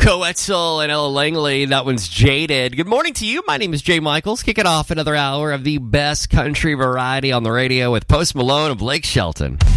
Coco Etzel and Ella Langley. That one's Jaded. Good morning to you. My name is Jay Michaels. Kicking off another hour of the best country variety on the radio with Post Malone and Blake Shelton.